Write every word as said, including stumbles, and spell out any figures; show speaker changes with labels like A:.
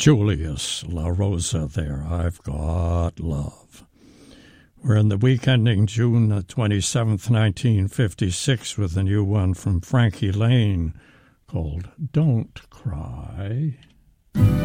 A: Julius La Rosa there, I've Got Love. We're in the week ending June twenty-seventh, nineteen fifty-six, with a new one from Frankie Laine called Don't Cry.